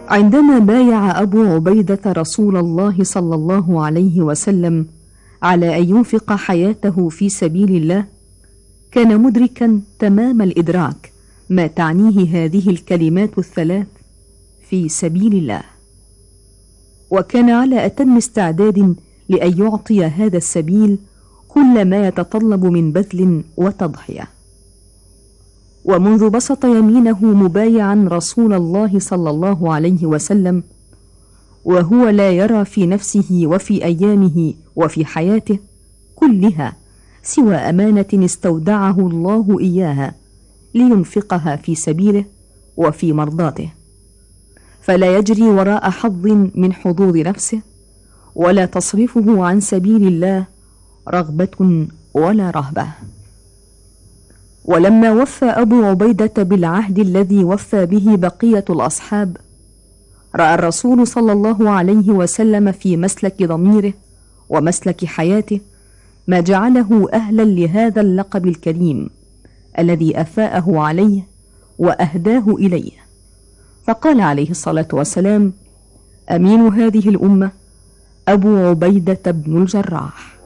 عندما بايع أبو عبيدة رسول الله صلى الله عليه وسلم على أن ينفق حياته في سبيل الله، كان مدركا تمام الإدراك ما تعنيه هذه الكلمات الثلاث: في سبيل الله. وكان على أتم استعداد لأن يعطي هذا السبيل كل ما يتطلب من بذل وتضحية. ومنذ بسط يمينه مبايعا رسول الله صلى الله عليه وسلم وهو لا يرى في نفسه وفي أيامه وفي حياته كلها سوى أمانة استودعه الله إياها لينفقها في سبيله وفي مرضاته، فلا يجري وراء حظ من حظوظ نفسه ولا تصرفه عن سبيل الله رغبة ولا رهبة. ولما وفى أبو عبيدة بالعهد الذي وفى به بقية الأصحاب، رأى الرسول صلى الله عليه وسلم في مسلك ضميره ومسلك حياته ما جعله أهلا لهذا اللقب الكريم الذي أفاءه عليه وأهداه إليه، فقال عليه الصلاة والسلام: أمين هذه الأمة أبو عبيدة بن الجراح.